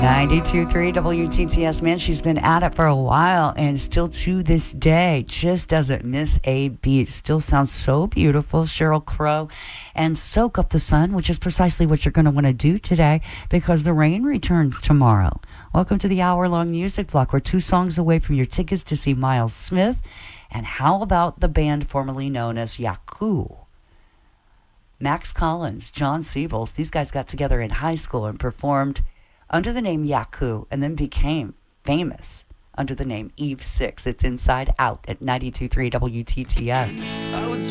92.3 WTTS, man, she's been at it for a while and still to this day just doesn't miss a beat. Still sounds so beautiful. Sheryl Crow and Soak Up the Sun, which is precisely what you're going to want to do today because the rain returns tomorrow. Welcome to the hour-long music block. We're 2 songs away from your tickets to see Miles Smith. And how about the band formerly known as Yaku? Max Collins, John Siebels, these guys got together in high school and performed under the name Yaku, and then became famous under the name Eve 6. It's Inside Out at 92.3 WTTS.